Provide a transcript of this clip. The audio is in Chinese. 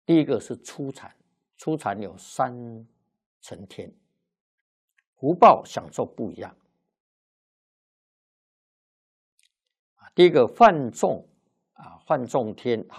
第一个是初禅，初禅有3层天，福报享受不一样。第一个梵众天。